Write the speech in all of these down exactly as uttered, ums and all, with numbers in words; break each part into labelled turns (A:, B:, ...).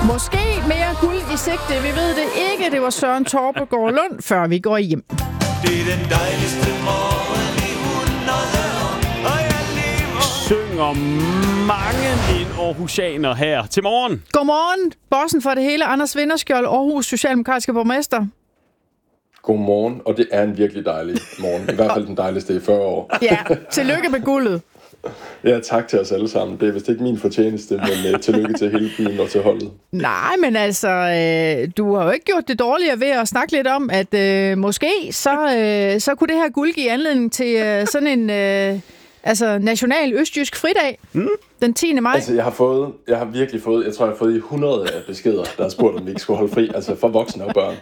A: Måske mere guld i sigte. Vi ved det ikke. Det var Søren Torpegaard Lund, før vi går hjem.
B: Det er den dejligste morgen i hundrede år, og jeg lever.
C: Synger mange en aarhusianer her til morgen.
A: Godmorgen, bossen for det hele, Anders Vinderskjold, Aarhus socialdemokratiske borgmester.
D: Godmorgen, og det er en virkelig dejlig morgen. I hvert fald den dejligste i fyrre år.
A: Ja, tillykke med guldet.
D: Ja, tak til os alle sammen. Det er vist ikke min fortjeneste, men uh, tillykke til hele byen og til holdet.
A: Nej, men altså, øh, du har jo ikke gjort det dårligere ved at snakke lidt om, at øh, måske så, øh, så kunne det her guld give anledning til øh, sådan en øh, altså, national østjysk fridag. Mm. Den tiende maj.
D: Altså, jeg har fået, jeg har virkelig fået, jeg tror, jeg har fået i hundrede af beskeder, der har spurgt, om vi ikke skulle holde fri, altså for voksne og børn.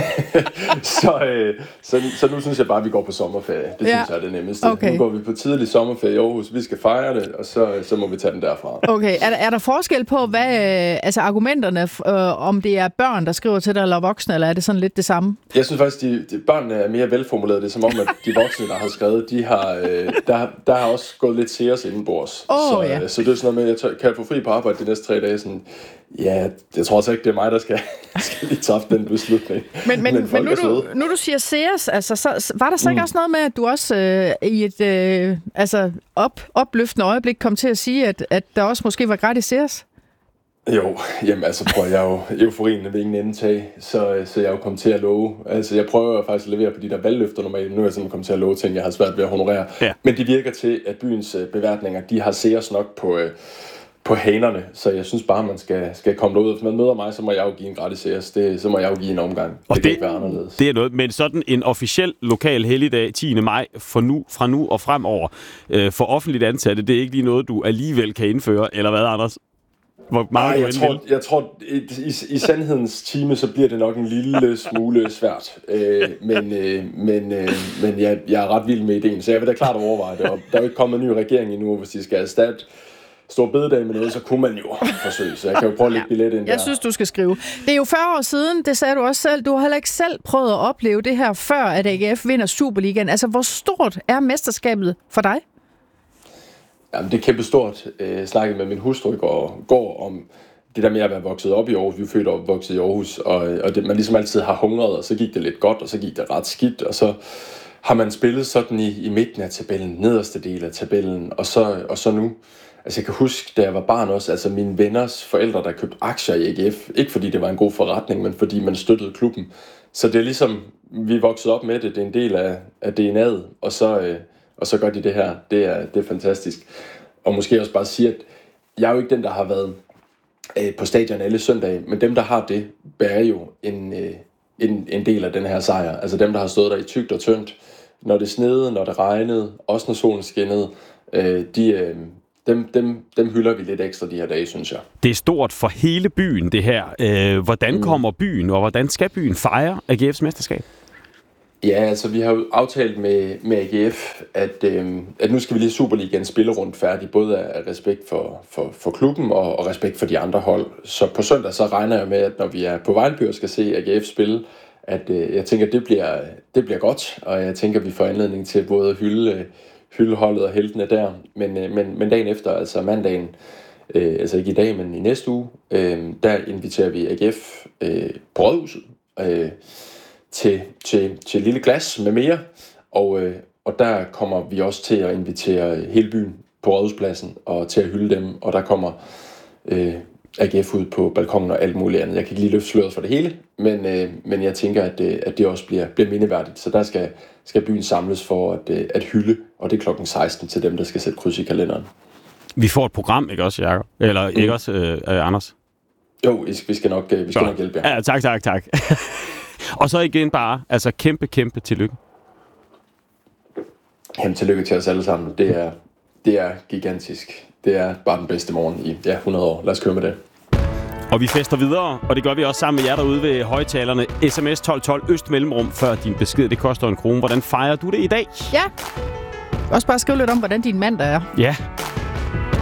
D: så, øh, så, så nu synes jeg bare, at vi går på sommerferie. Det ja. synes jeg er det nemmeste.
A: Okay.
D: Nu går vi på tidlig sommerferie i Aarhus, vi skal fejre det, og så, så må vi tage den derfra.
A: Okay, er der, er der forskel på, hvad øh, altså argumenterne, øh, om det er børn, der skriver til dig, eller voksne, eller er det sådan lidt det samme?
D: Jeg synes faktisk, de, de børnene er mere velformuleret. Det er som om, at de voksne, der har skrevet, de har, øh, der, der har også gået lidt til os indenbords.
A: Oh,
D: så,
A: ja.
D: så det er sådan noget med, jeg tør, kan jeg få fri på arbejde de næste tre dage? Sådan, ja, jeg tror også ikke, det er mig, der skal, skal lige træffe den beslutning.
A: Men, men, men, men nu, du, nu du siger Sears, altså, så, var der så ikke mm. også noget med, at du også øh, i et øh, altså, op, opløftende øjeblik kom til at sige, at, at der også måske var gratis Sears?
D: Jo, jamen altså prøv, jeg er jo euforien ved ingen endetag, så, så jeg er jo kommet til at love. Altså jeg prøver faktisk at levere på de der valgløfter normalt. Nu er jeg simpelthen kommet til at love ting, jeg har svært ved at honorere. Ja. Men det virker til, at byens beværtninger, de har Sears nok på, på hanerne. Så jeg synes bare, man skal, skal komme derud. Hvis man møder mig, så må jeg jo give en gratis Sears. Det, så må jeg jo give en omgang.
C: Og
D: det, det kan ikke være anderledes.
C: Det er noget, men sådan en officiel lokal helligdag tiende maj for nu, fra nu og fremover øh, for offentligt ansatte, det er ikke lige noget, du alligevel kan indføre, eller hvad, Anders? Hvor meget
D: Nej, jeg tror, jeg tror i, i, i sandhedens time, så bliver det nok en lille smule svært. Øh, men øh, men, øh, men jeg, jeg er ret vild med ideen, så jeg vil da klart overveje det. Og der er jo ikke kommet en ny regering endnu, hvis de skal erstatte stor bededag med noget, så kunne man jo forsøge. Så jeg kan jo prøve at lægge billet ind der.
A: Jeg synes, du skal skrive. Det er jo fyrre år siden, det sagde du også selv. Du har heller ikke selv prøvet at opleve det her, før at A G F vinder Superligaen. Altså, hvor stort er mesterskabet for dig?
D: Jamen, det er kæmpestort. Jeg snakkede med min hustru i går, går om det der med at være vokset op i Aarhus. Vi er født og vokset i Aarhus, og, og det, man ligesom altid har hungret, og så gik det lidt godt, og så gik det ret skidt, og så har man spillet sådan i, i midten af tabellen, nederste del af tabellen, og så, og så nu. Altså jeg kan huske, da jeg var barn også, altså mine venners forældre, der købte aktier i A G F, ikke fordi det var en god forretning, men fordi man støttede klubben. Så det er ligesom, vi voksede op med det, det er en del af, af D N A'et, og så... Øh, Og så gør de det her. Det er, det er fantastisk. Og måske også bare sige, at jeg er jo ikke den, der har været øh, på stadion alle søndage, men dem, der har det, bærer jo en, øh, en, en del af den her sejr. Altså dem, der har stået der i tykt og tyndt, når det snede, når det regnede, også når solen skinnede, øh, de, øh, dem, dem, dem hylder vi lidt ekstra de her dage, synes jeg. Det er stort for hele byen, det her. Øh, hvordan kommer byen, og hvordan skal byen fejre A G F's mesterskab? Ja, altså vi har jo aftalt med, med A G F, at, øh, at nu skal vi lige Superligaen spille rundt færdig, både af respekt for, for, for klubben og, og respekt for de andre hold. Så på søndag så regner jeg med, at når vi er på Vejlby og skal se A G F spille, at øh, jeg tænker, at det bliver, det bliver godt, og jeg tænker, at vi får anledning til både at hylde, hylde holdet og heltene der. Men, øh, men, men dagen efter, altså mandagen, øh, altså ikke i dag, men i næste uge, øh, der inviterer vi A G F øh, på Rådhuset, øh, Til, til, til et lille glas med mere, og, øh, og der kommer vi også til at invitere hele byen på Rådhuspladsen og til at hylde dem, og der kommer øh, A G F ud på balkonen og alt muligt andet. Jeg kan ikke lige løfte sløret for det hele, men, øh, men jeg tænker, at, øh, at det også bliver, bliver mindeværdigt, så der skal, skal byen samles for at, øh, at hylde, og det er klokken seksten til dem, der skal sætte kryds i kalenderen. Vi får et program, ikke også, Jacob? Eller mm. ikke også, øh, Anders? Jo, vi skal nok, vi skal nok hjælpe jer. Ja, tak, tak, tak. Og så igen bare, altså kæmpe, kæmpe tillykke. Jamen, tillykke til os alle sammen. Det er, det er gigantisk. Det er bare den bedste morgen i ja, hundrede år. Lad os køre med det. Og vi fester videre, og det gør vi også sammen med jer derude ved højtalerne. S M S tolv tolv Øst Mellemrum, før din besked, det koster en krone. Hvordan fejrer du det i dag?
A: Ja, også bare skrive lidt om, hvordan din mandag er.
C: Ja.